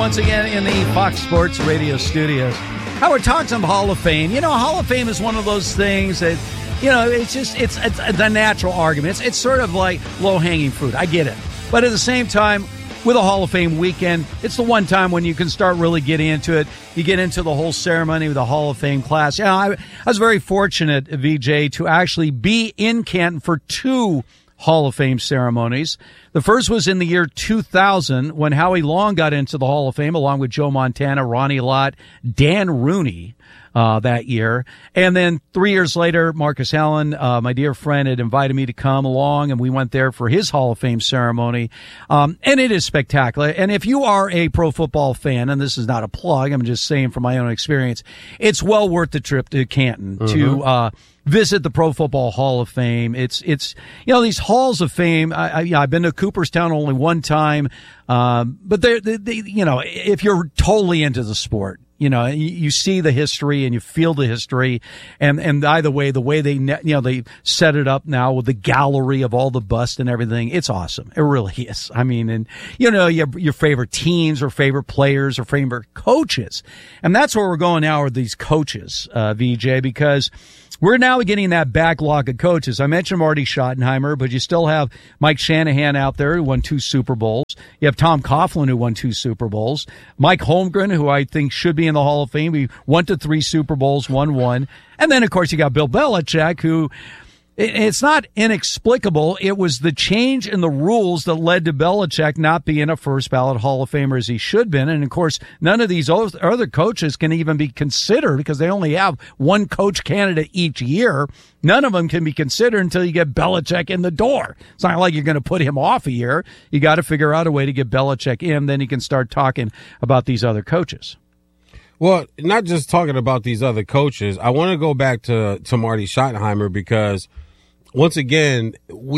once again in the Fox Sports Radio studios. Howard, talk some Hall of Fame. You know, Hall of Fame is one of those things that, you know, it's the natural argument. It's sort of like low-hanging fruit. I get it. But at the same time, with a Hall of Fame weekend, it's the one time when you can start really getting into it. You get into the whole ceremony with the Hall of Fame class. You know, I was very fortunate, VJ, to actually be in Canton for 2 Hall of Fame ceremonies. The first was in the year 2000 when Howie Long got into the Hall of Fame along with Joe Montana, Ronnie Lott, Dan Rooney that year. And then 3 years later, Marcus Allen, my dear friend, had invited me to come along, and we went there for his Hall of Fame ceremony. And it is spectacular. And if you are a pro football fan, and this is not a plug, I'm just saying from my own experience, it's well worth the trip to Canton to visit the Pro Football Hall of Fame. It's you know, these halls of fame. I've been to Cooperstown only one time, but they you know, if you're totally into the sport, you know, you see the history and you feel the history, and either way, the way they set it up now with the gallery of all the busts and everything, it's awesome. It really is. I mean, and you know, your favorite teams or favorite players or favorite coaches, and that's where we're going now with these coaches, VJ, because we're now getting that backlog of coaches. I mentioned Marty Schottenheimer, but you still have Mike Shanahan out there who won 2 Super Bowls. You have Tom Coughlin who won 2 Super Bowls. Mike Holmgren, who I think should be in the Hall of Fame. He won to 3 Super Bowls, won 1. And then, of course, you got Bill Belichick, who it's not inexplicable. It was the change in the rules that led to Belichick not being a first ballot Hall of Famer as he should have been. And, of course, none of these other coaches can even be considered because they only have 1 coach candidate each year. None of them can be considered until you get Belichick in the door. It's not like you're going to put him off a year. You got to figure out a way to get Belichick in. Then you can start talking about these other coaches. Well, not just talking about these other coaches. I want to go back to Marty Schottenheimer because – once again,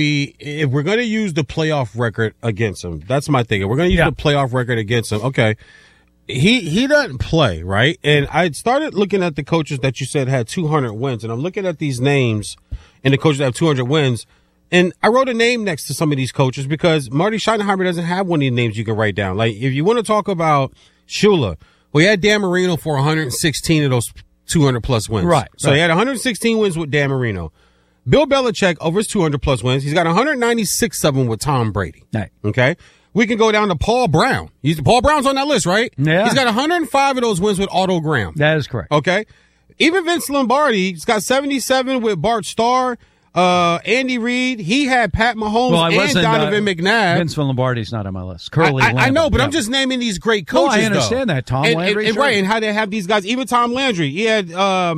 if we're going to use the playoff record against him, that's my thing. If we're going to use the playoff record against him, okay, he doesn't play, right? And I started looking at the coaches that you said had 200 wins, and I'm looking at these names and the coaches that have 200 wins, and I wrote a name next to some of these coaches because Marty Schottenheimer doesn't have one of these names you can write down. Like, if you want to talk about Shula, well, he had Dan Marino for 116 of those 200-plus wins. Right. So he had 116 wins with Dan Marino. Bill Belichick, over his 200-plus wins, he's got 196 of them with Tom Brady. Right. Okay? We can go down to Paul Brown. Paul Brown's on that list, right? Yeah. He's got 105 of those wins with Otto Graham. That is correct. Okay? Even Vince Lombardi, he's got 77 with Bart Starr. Andy Reid, he had Pat Mahomes and Donovan McNabb. Vince Lombardi's not on my list. Curly I know, but I'm just naming these great coaches. I understand that. Tom Landry. And, right, and how they have these guys. Even Tom Landry, he had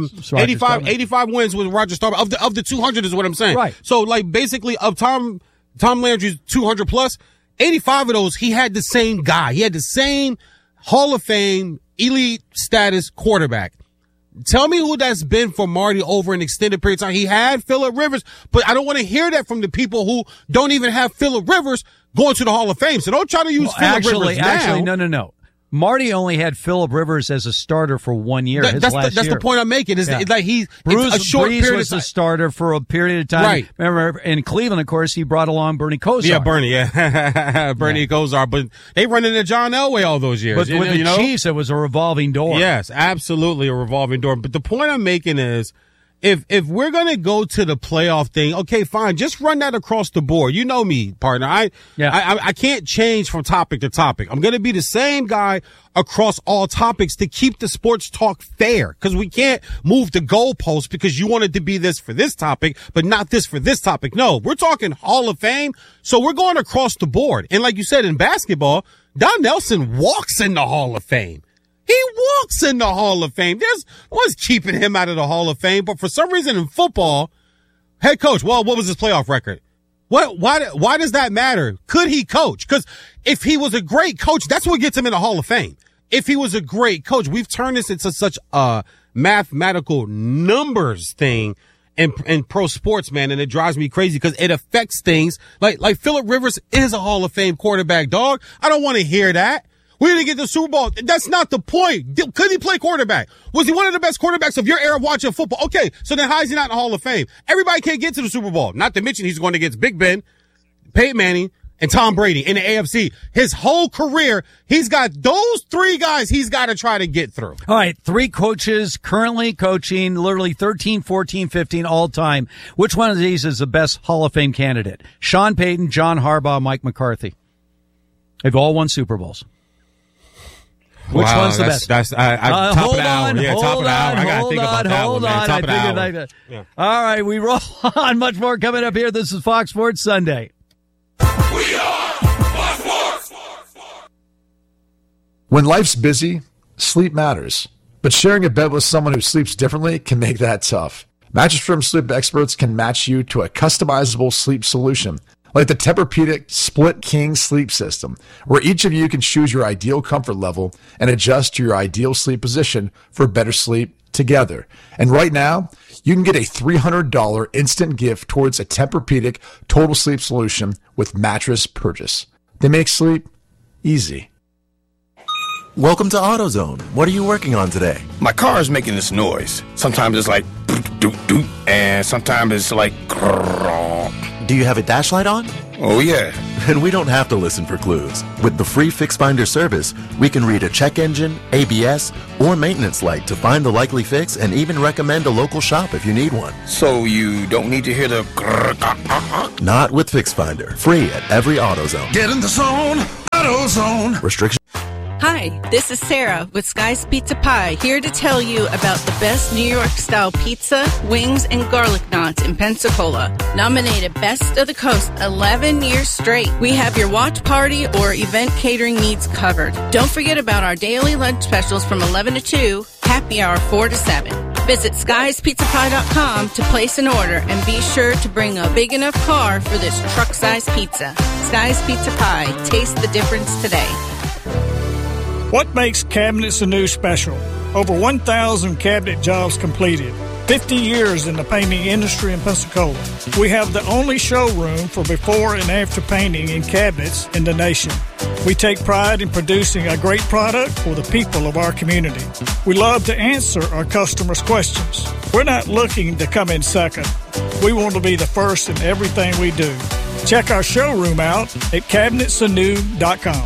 85 wins with Roger Staubach. Of the 200 is what I'm saying. Right. So, like, basically, of Tom Landry's 200 plus, 85 of those, he had the same guy. He had the same Hall of Fame, elite status quarterback. Tell me who that's been for Marty over an extended period of time. He had Phillip Rivers, but I don't want to hear that from the people who don't even have Phillip Rivers going to the Hall of Fame. So don't try to use Phillip Rivers now. Actually, no. Marty only had Phillip Rivers as a starter for 1 year. That's the point I'm making. Is like it's a short Breeze period was of time. the starter for a period of time. Right. Remember, in Cleveland, of course, he brought along Bernie Kosar. Yeah, Bernie. Yeah, Bernie Kosar. But they run into John Elway all those years. But with the Chiefs, it was a revolving door. Yes, absolutely a revolving door. But the point I'm making is, if we're going to go to the playoff thing, okay, fine. Just run that across the board. You know me, partner. I can't change from topic to topic. I'm going to be the same guy across all topics to keep the sports talk fair, because we can't move the goalposts because you wanted to be this for this topic, but not this for this topic. No, we're talking Hall of Fame. So we're going across the board. And like you said, in basketball, Don Nelson walks in the Hall of Fame. He walks in the Hall of Fame. There's what's keeping him out of the Hall of Fame. But for some reason in football, head coach, well, what was his playoff record? Why does that matter? Could he coach? Because if he was a great coach, that's what gets him in the Hall of Fame. If he was a great coach, we've turned this into such a mathematical numbers thing in pro sports, man, and it drives me crazy because it affects things like Phillip Rivers is a Hall of Fame quarterback, dog. I don't want to hear that. We didn't get the Super Bowl. That's not the point. Could he play quarterback? Was he one of the best quarterbacks of your era watching football? Okay, so then how is he not in the Hall of Fame? Everybody can't get to the Super Bowl. Not to mention he's going against Big Ben, Peyton Manning, and Tom Brady in the AFC. His whole career, he's got those 3 guys he's got to try to get through. All right, 3 coaches currently coaching literally 13, 14, 15 all time. Which one of these is the best Hall of Fame candidate? Sean Payton, John Harbaugh, Mike McCarthy. They've all won Super Bowls. Which one's the best? That's top of the hour. Yeah, top of the hour. I got to think about that one, man. Top of the hour. Yeah. All right, we roll on. Much more coming up here. This is Fox Sports Sunday. We are Fox Sports. When life's busy, sleep matters. But sharing a bed with someone who sleeps differently can make that tough. Mattress Firm sleep experts can match you to a customizable sleep solution, like the Tempur-Pedic Split King Sleep System, where each of you can choose your ideal comfort level and adjust to your ideal sleep position for better sleep together. And right now, you can get a $300 instant gift towards a Tempur-Pedic Total Sleep Solution with mattress purchase. They make sleep easy. Welcome to AutoZone. What are you working on today? My car is making this noise. Sometimes it's like doot doot, and sometimes it's like grrr. Do you have a dash light on? Oh yeah. And we don't have to listen for clues. With the free Fix Finder service, we can read a check engine, ABS, or maintenance light to find the likely fix and even recommend a local shop if you need one. So you don't need to hear the grrr. Not with Fix Finder. Free at every AutoZone. Get in the zone. AutoZone. Restrictions. Hi, this is Sarah with Sky's Pizza Pie, here to tell you about the best New York-style pizza, wings, and garlic knots in Pensacola. Nominated Best of the Coast 11 years straight. We have your watch party or event catering needs covered. Don't forget about our daily lunch specials from 11 to 2, happy hour 4 to 7. Visit skyespizzapie.com to place an order and be sure to bring a big enough car for this truck-sized pizza. Sky's Pizza Pie. Taste the difference today. What makes Cabinets Anew special? Over 1,000 cabinet jobs completed. 50 years in the painting industry in Pensacola. We have the only showroom for before and after painting in cabinets in the nation. We take pride in producing a great product for the people of our community. We love to answer our customers' questions. We're not looking to come in second. We want to be the first in everything we do. Check our showroom out at cabinetsanew.com.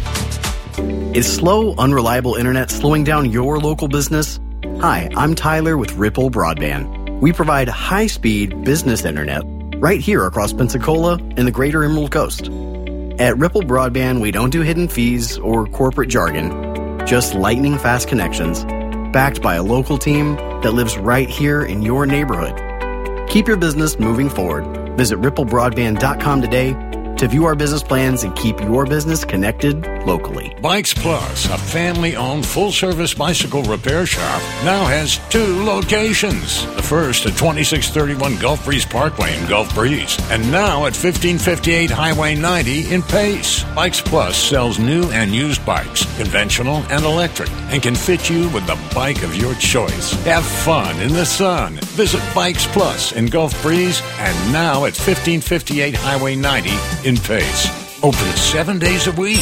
Is slow, unreliable internet slowing down your local business? Hi, I'm Tyler with Ripple Broadband. We provide high-speed business internet right here across Pensacola and the greater Emerald Coast. At Ripple Broadband, we don't do hidden fees or corporate jargon, just lightning-fast connections, backed by a local team that lives right here in your neighborhood. Keep your business moving forward. Visit ripplebroadband.com today to view our business plans and keep your business connected locally. Bikes Plus, a family-owned full-service bicycle repair shop, now has 2 locations. The first at 2631 Gulf Breeze Parkway in Gulf Breeze, and now at 1558 Highway 90 in Pace. Bikes Plus sells new and used bikes, conventional and electric, and can fit you with the bike of your choice. Have fun in the sun. Visit Bikes Plus in Gulf Breeze, and now at 1558 Highway 90 in Pace. Open 7 days a week.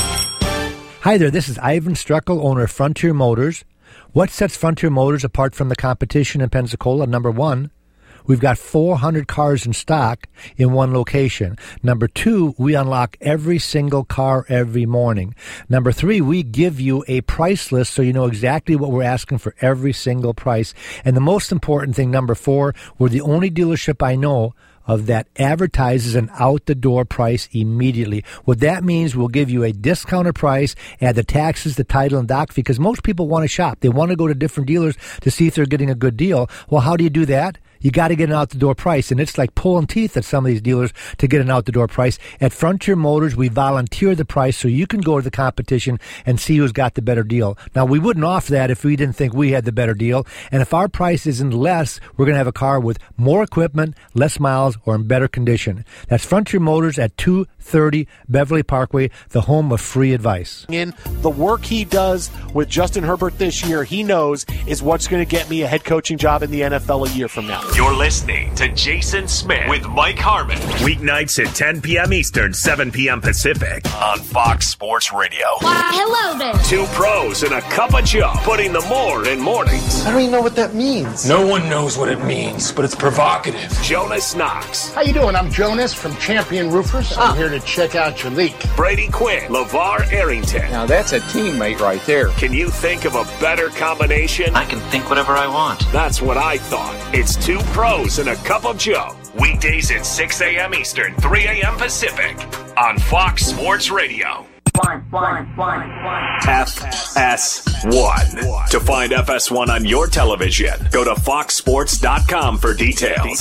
Hi there, this is Ivan Struckel, owner of Frontier Motors. What sets Frontier Motors apart from the competition in Pensacola? Number 1, we've got 400 cars in stock in one location. Number 2, we unlock every single car every morning. Number 3, we give you a price list so you know exactly what we're asking for every single price. And the most important thing, number 4, we're the only dealership I know of that advertises an out-the-door price immediately. What that means, we'll give you a discounted price, add the taxes, the title, and doc fee, because most people want to shop. They want to go to different dealers to see if they're getting a good deal. Well, how do you do that? You got to get an out-the-door price, and it's like pulling teeth at some of these dealers to get an out-the-door price. At Frontier Motors, we volunteer the price so you can go to the competition and see who's got the better deal. Now, we wouldn't offer that if we didn't think we had the better deal, and if our price isn't less, we're going to have a car with more equipment, less miles, or in better condition. That's Frontier Motors at 230 Beverly Parkway, the home of free advice. In the work he does with Justin Herbert this year, he knows is what's going to get me a head coaching job in the NFL a year from now. You're listening to Jason Smith with Mike Harmon. Weeknights at 10 p.m. Eastern, 7 p.m. Pacific on Fox Sports Radio. Hello there. Two pros and a cup of Joe, putting the more in mornings. I don't even know what that means. No one knows what it means, but it's provocative. Jonas Knox. How you doing? I'm Jonas from Champion Roofers. I'm here to check out your leak. Brady Quinn. LeVar Arrington. Now that's a teammate right there. Can you think of a better combination? I can think whatever I want. That's what I thought. It's two pros and a cup of Joe. Weekdays at 6 a.m. Eastern, 3 a.m. Pacific on Fox Sports Radio. FS1. To find FS1 on your television, go to foxsports.com for details.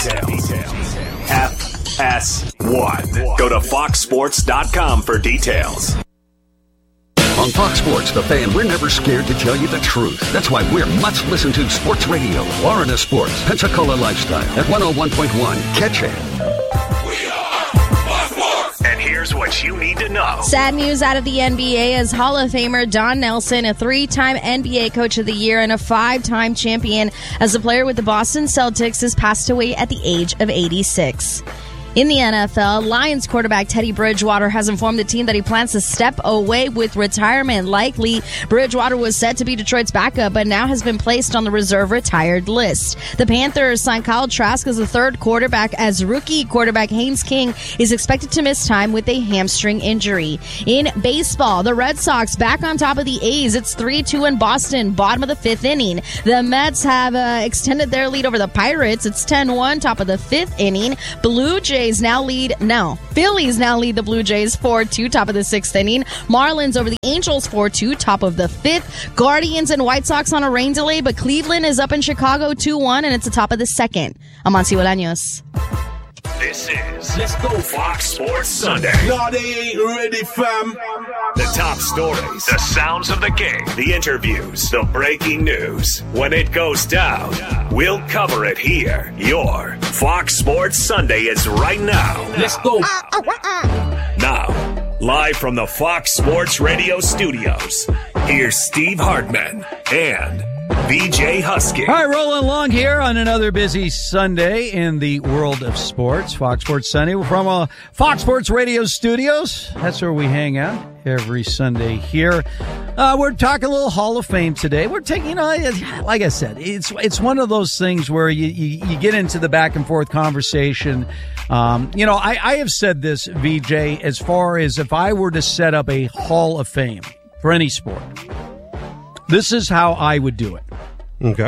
FS1. Go to foxsports.com for details. On Fox Sports, The Fan, we're never scared to tell you the truth. That's why we're much listened to Sports Radio, Florida Sports, Pensacola Lifestyle at 101.1. Catch it. And here's what you need to know. Sad news out of the NBA as Hall of Famer Don Nelson, a 3-time NBA Coach of the Year and a 5-time champion as a player with the Boston Celtics, has passed away at the age of 86. In the NFL, Lions quarterback Teddy Bridgewater has informed the team that he plans to step away with retirement. Likely, Bridgewater was set to be Detroit's backup, but now has been placed on the reserve retired list. The Panthers signed Kyle Trask as the third quarterback, as rookie quarterback Haynes King is expected to miss time with a hamstring injury. In baseball, the Red Sox back on top of the A's. It's 3-2 in Boston, bottom of the fifth inning. The Mets have extended their lead over the Pirates. It's 10-1, top of the fifth inning. Phillies now lead the Blue Jays 4-2, top of the sixth inning. Marlins over the Angels 4-2, top of the fifth. Guardians and White Sox on a rain delay, but Cleveland is up in Chicago 2-1, and it's the top of the second. I'm Monty Bolaños. This is Let's Go Fox Sports Sunday. No, they ain't ready, fam. The top stories, the sounds of the game, the interviews, the breaking news. When it goes down, we'll cover it here. Your Fox Sports Sunday is right now. Let's go. Now, live from the Fox Sports Radio studios, here's Steve Hartman and BJ Husky. All right, rolling along here on another busy Sunday in the world of sports. Fox Sports Sunday. We're from Fox Sports Radio studios. That's where we hang out every Sunday here. We're talking a little Hall of Fame today. We're taking, like I said, it's one of those things where you get into the back and forth conversation. I have said this, VJ, as far as if I were to set up a Hall of Fame for any sport, this is how I would do it. Okay.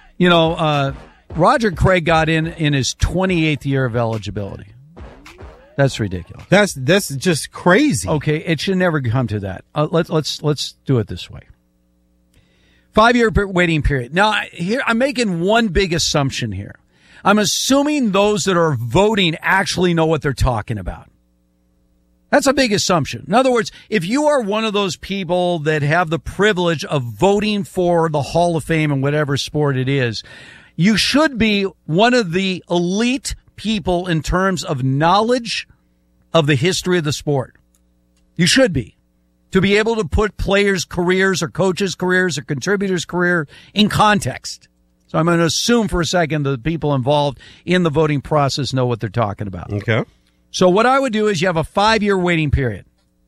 Roger Craig got in his 28th year of eligibility. That's ridiculous. That's just crazy. Okay, it should never come to that. Let's do it this way. 5-year waiting period. Now, here I'm making one big assumption here. I'm assuming those that are voting actually know what they're talking about. That's a big assumption. In other words, if you are one of those people that have the privilege of voting for the Hall of Fame in whatever sport it is, you should be one of the elite people in terms of knowledge of the history of the sport. You should be. To be able to put players' careers or coaches' careers or contributors' career in context. So I'm going to assume for a second that the people involved in the voting process know what they're talking about. Okay. So what I would do is you have a 5-year waiting period.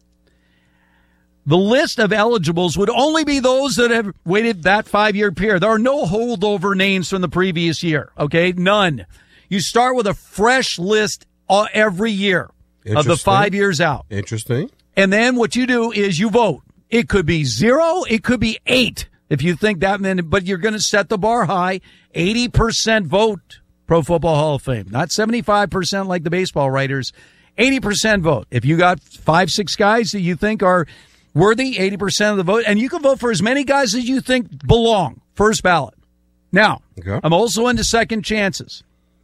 The list of eligibles would only be those that have waited that 5-year period. There are no holdover names from the previous year, okay? None. You start with a fresh list every year of the 5 years out. Interesting. And then what you do is you vote. It could be 0, it could be 8, if you think that many, but you're going to set the bar high. 80% vote. Pro Football Hall of Fame. Not 75% like the baseball writers. 80% vote. If you got 5-6 guys that you think are worthy, 80% of the vote, and you can vote for as many guys as you think belong. First ballot. Now, I'm also into second chances.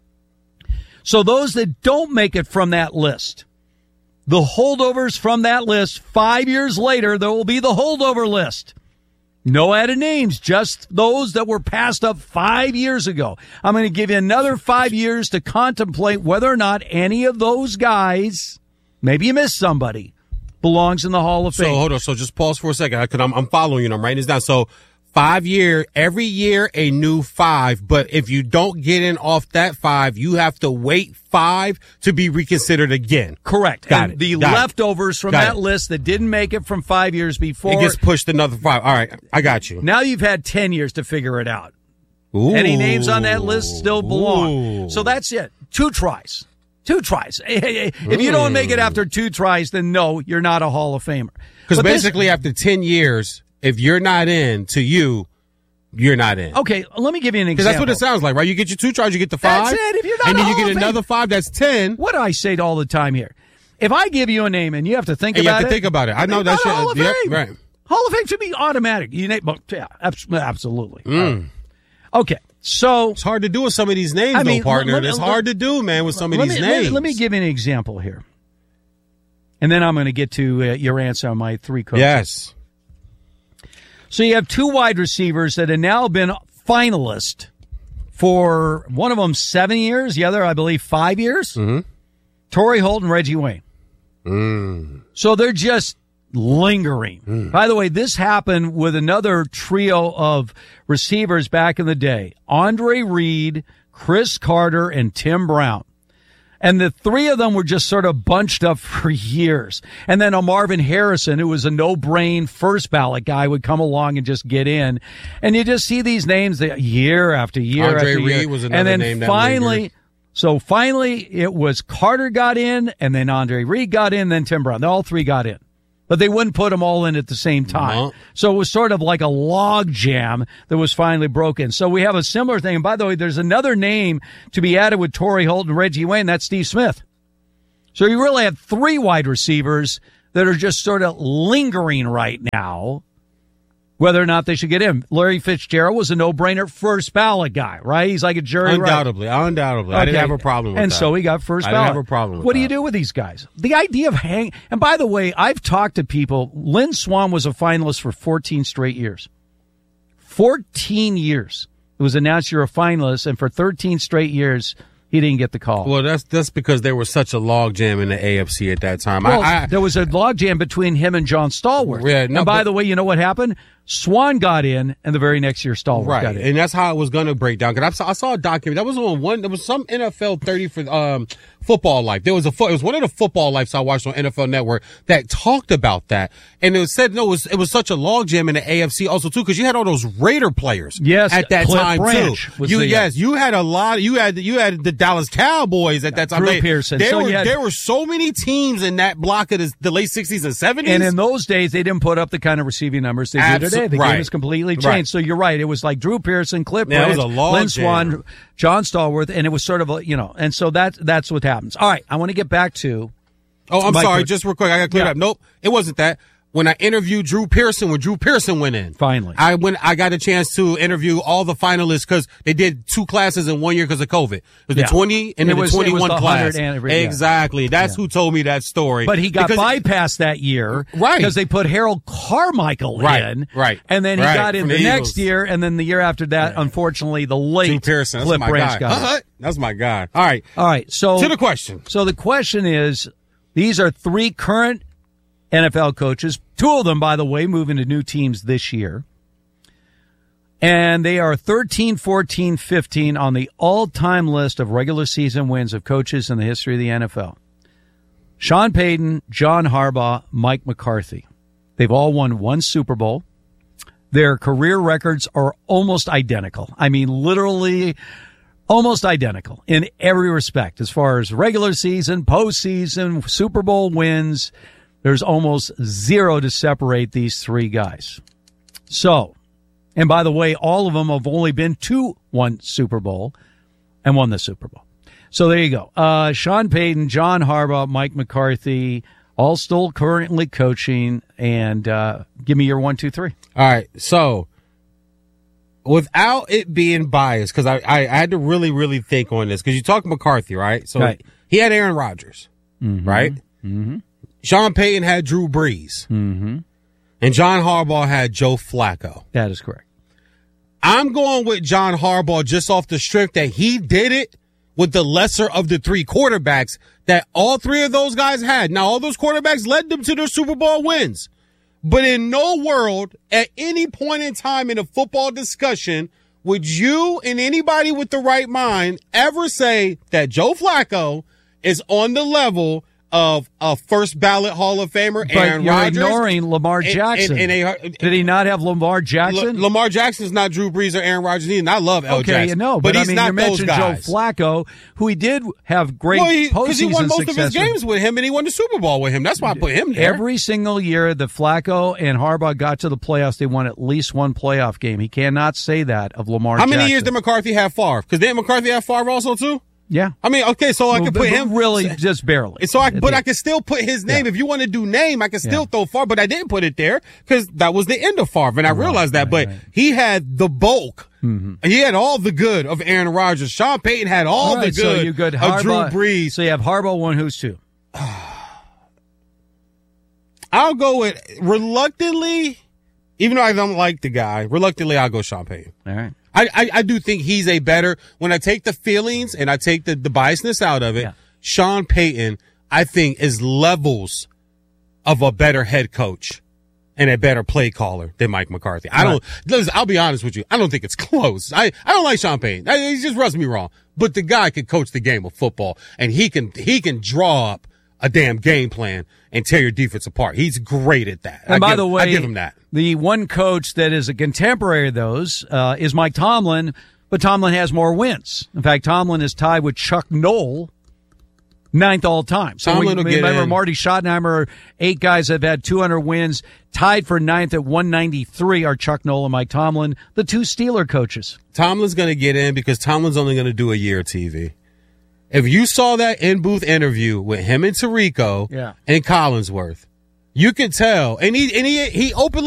So those that don't make it from that list, the holdovers from that list, 5 years later, there will be the holdover list. No added names, just those that were passed up 5 years ago. I'm going to give you another 5 years to contemplate whether or not any of those guys, maybe you missed somebody, belongs in the Hall of Fame. So hold on. So just pause for a second, because I'm following you and I'm writing this down. So every year a new 5, but if you don't get in off that 5, you have to wait 5 to be reconsidered again. Correct. Got and it. the Got leftovers from that list that didn't make it from 5 years before. It gets pushed another 5. All right, I got you. Now you've had 10 years to figure it out. Ooh. Any names on that list still belong. Ooh. So that's it. 2 tries. 2 tries. If you don't make it after 2 tries, then no, you're not a Hall of Famer. Because basically after 10 years, if you're not in, to you, you're not in. Okay, let me give you an example. Because that's what it sounds like, right? You get your 2 tries, you get the 5. That's it. If you're not and then a you Hall get of another 5, that's 10. What do I say all the time here? If I give you a name and you have to think and about it. You have to think about it. I know that shit. Hall of Fame. Right. Hall of Fame should be automatic. Yeah, absolutely. Okay, so it's hard to do with some of these names, though, partner. It's hard to do, man, with some of these names. Let me give you an example here. And then I'm going to get to your answer on my 3 coaches. Yes. So you have 2 wide receivers that have now been finalists for one of them 7 years, the other, I believe, 5 years. Mm-hmm. Torrey Holt and Reggie Wayne. So they're just lingering. By the way, this happened with another trio of receivers back in the day. Andre Reed, Chris Carter, and Tim Brown. And the 3 of them were just sort of bunched up for years. And then a Marvin Harrison, who was a no-brain first ballot guy, would come along and just get in. And you just see these names year after year Andre after year. Reed was another and then name that finally, it was Carter got in, and then Andre Reed got in, then Tim Brown. All 3 got in. But they wouldn't put them all in at the same time. No. So it was sort of like a log jam that was finally broken. So we have a similar thing. And by the way, there's another name to be added with Torrey Holt and Reggie Wayne. That's Steve Smith. So you really have 3 wide receivers that are just sort of lingering right now, whether or not they should get in. Larry Fitzgerald was a no-brainer first ballot guy, right? He's like a jury. Undoubtedly. I didn't have a problem with that. And so he got first ballot. I didn't have a problem with What that. do you do with these guys? The idea of and by the way, I've talked to people. Lynn Swann was a finalist for 14 straight years. 14 years. It was announced you're a finalist, and for 13 straight years, he didn't get the call. Well, that's because there was such a logjam in the AFC at that time. Well, there was a logjam between him and John Stallworth. Yeah, and by the way, you know what happened? Swan got in, and the very next year, Stallworth got in. And that's how it was going to break down. Because I saw a document. That was on one. There was some NFL 30 for Football Life. It was one of the Football Lives I watched on NFL Network that talked about that. And it said, no, it was such a logjam in the AFC also, too, because you had all those Raider players at that Cliff time, Branch too. You had a lot. You had the Dallas Cowboys at that time. Drew Pearson. There were so many teams in that block of the late 60s and 70s. And in those days, they didn't put up the kind of receiving numbers they do today. The game has completely changed. Right. So you're right. It was like Drew Pearson, Cliff Branch, Lynn Swann, John Stallworth, and it was sort of and so that's what happens. All right, I want to get back to. Oh, I'm sorry. Just real quick, I got to clear it up. Nope, it wasn't that. When I interviewed Drew Pearson, when Drew Pearson went in, finally, I got a chance to interview all the finalists because they did 2 classes in 1 year because of COVID. It was the 20 and then the 21 class. Exactly. That's who told me that story. But he got bypassed that year, right? Because they put Harold Carmichael in, right? And then he got in the next year, and then the year after that, unfortunately, the late Drew Pearson, Cliff Branch got in. That's my guy. All right. So to the question. So the question is, these are 3 current NFL coaches, 2 of them, by the way, moving to new teams this year. And they are 13, 14, 15 on the all-time list of regular season wins of coaches in the history of the NFL. Sean Payton, John Harbaugh, Mike McCarthy. They've all won 1 Super Bowl. Their career records are almost identical. I mean, literally almost identical in every respect. As far as regular season, postseason, Super Bowl wins, there's almost 0 to separate these 3 guys. So, and by the way, all of them have only been to 1 Super Bowl and won the Super Bowl. So there you go. Sean Payton, John Harbaugh, Mike McCarthy, all still currently coaching. And give me your 1, 2, 3. All right. So, without it being biased, because I had to really, really think on this, because you talk McCarthy, right? So he had Aaron Rodgers, right? Mm-hmm. Sean Payton had Drew Brees. Mm-hmm. And John Harbaugh had Joe Flacco. That is correct. I'm going with John Harbaugh just off the strength that he did it with the lesser of the 3 quarterbacks that all 3 of those guys had. Now, all those quarterbacks led them to their Super Bowl wins. But in no world, at any point in time in a football discussion, would you and anybody with the right mind ever say that Joe Flacco is on the level of a first ballot Hall of Famer, Aaron Rodgers? But you're ignoring Lamar Jackson. Did he not have Lamar Jackson? Lamar Jackson's not Drew Brees or Aaron Rodgers either, and I love L. Jackson. Okay, no, but he's not you mentioned those guys. Joe Flacco, who he did have great postseason success. Because he won most of his games with him, and he won the Super Bowl with him. That's why I put him there. Every single year that Flacco and Harbaugh got to the playoffs, they won at least one playoff game. He cannot say that of Lamar Jackson. How many years did McCarthy have Favre? Because didn't McCarthy have Favre also, too? Yeah. I mean, okay, so I can put him really just barely. But I can still put his name. Yeah. If you want to do name, I can still throw Favre, but I didn't put it there because that was the end of Favre, and I realized that. But he had the bulk. Mm-hmm. He had all the good of Aaron Rodgers. Sean Payton had all the good of Drew Brees. So you have Harbaugh, one, who's two? I'll go with, reluctantly, even though I don't like the guy, reluctantly I'll go Sean Payton. All right. I do think he's a better, when I take the feelings and I take the biasness out of it, Sean Payton, I think, is levels of a better head coach and a better play caller than Mike McCarthy. I'll be honest with you. I don't think it's close. I don't like Sean Payton. He just rubs me wrong. But the guy can coach the game of football, and he can draw up a damn game plan and tear your defense apart. He's great at that. And by the way, I give him that. The one coach that is a contemporary of those is Mike Tomlin, but Tomlin has more wins. In fact, Tomlin is tied with Chuck Noll, 9th all time. So remember Marty Schottenheimer, 8 guys have had 200 wins, tied for 9th at 193 are Chuck Noll and Mike Tomlin, the 2 Steeler coaches. Tomlin's going to get in because Tomlin's only going to do a year of TV. If you saw that in-booth interview with him and Tirico and Collinsworth, you could tell. And he openly